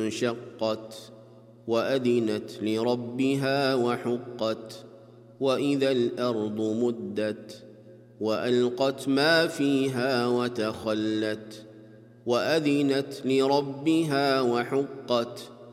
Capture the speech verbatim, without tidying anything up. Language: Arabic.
انشقت وأذنت لربها وحقت وإذا الأرض مدت وألقت ما فيها وتخلت وأذنت لربها وحقت